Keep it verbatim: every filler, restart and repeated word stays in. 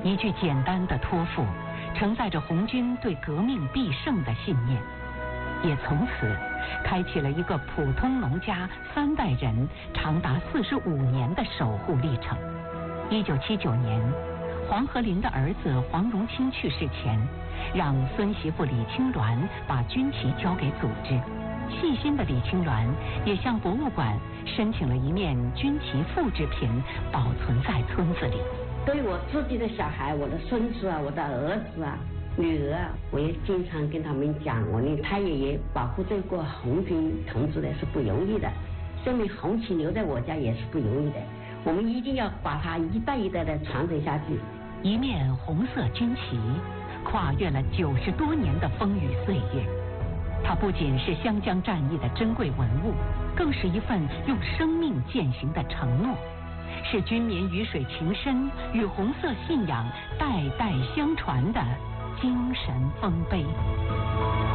一句简单的托付，承载着红军对革命必胜的信念，也从此开启了一个普通农家三代人长达四十五年的守护历程。一九七九年，黄河林的儿子黄荣清去世前，让孙媳妇李青鸾把军旗交给组织。细心的李青鸾也向博物馆申请了一面军旗复制品，保存在村子里。 对我自己的小孩，我的孙子啊，我的儿子啊，女儿啊，我也经常跟他们讲，我的太爷爷保护这个红军同志的是不容易的，说明红旗留在我家也是不容易的，我们一定要把它一代一代的传承下去。 一面红色军旗，跨越了九十多年的风雨岁月。它不仅是湘江战役的珍贵文物，更是一份用生命践行的承诺，是军民鱼水情深与红色信仰代代相传的精神丰碑。